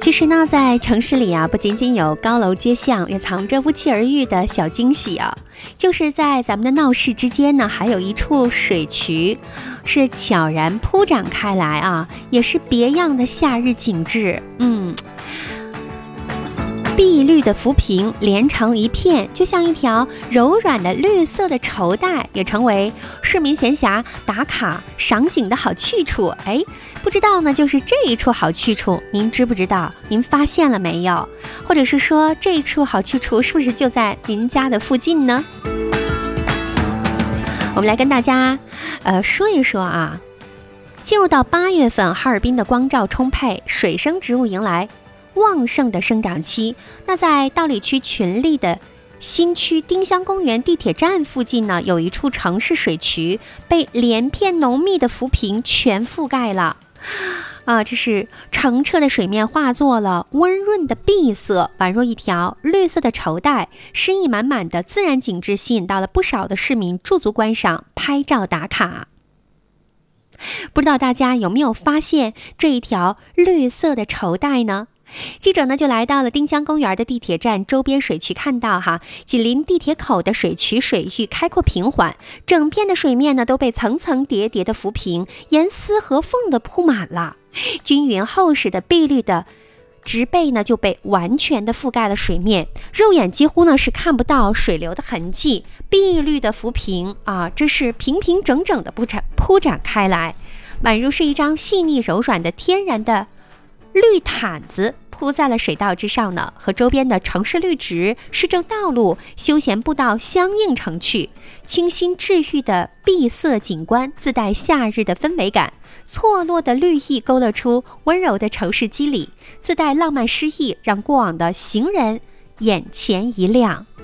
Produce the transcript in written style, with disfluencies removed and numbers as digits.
其实呢，在城市里啊，不仅仅有高楼街巷，也藏着不期而遇的小惊喜啊。就是在咱们的闹市之间呢，还有一处水渠，是悄然铺展开来啊，也是别样的夏日景致。碧绿的浮萍连成一片，就像一条柔软的绿色的绸带，也成为市民闲暇打卡赏景的好去处。不知道呢，就是这一处好去处，您知不知道？您发现了没有？或者是说这一处好去处是不是就在您家的附近呢？我们来跟大家说一说啊。进入到8月份，哈尔滨的光照充沛，水生植物迎来旺盛的生长期。那在道里区群力的新区丁香公园地铁站附近呢，有一处城市水渠被连片浓密的浮萍全覆盖了这是澄澈的水面化作了温润的碧色，宛若一条绿色的绸带，诗意满满的自然景致吸引到了不少的市民驻足观赏、拍照打卡。不知道大家有没有发现这一条绿色的绸带呢？记者呢就来到了丁香公园的地铁站周边水渠，看到紧邻地铁口的水渠水域开阔平缓，整片的水面呢都被层层叠叠的浮萍严丝合缝的铺满了，均匀厚实的碧绿的植被呢就被完全的覆盖了水面，肉眼几乎呢是看不到水流的痕迹。碧绿的浮萍这是平平整整的铺展开来，宛如是一张细腻柔软的天然的绿毯子铺在了水道之上呢，和周边的城市绿植、市政道路、休闲步道相映成趣，清新治愈的碧色景观自带夏日的氛围感，错落的绿意勾勒出温柔的城市肌理，自带浪漫诗意，让过往的行人眼前一亮。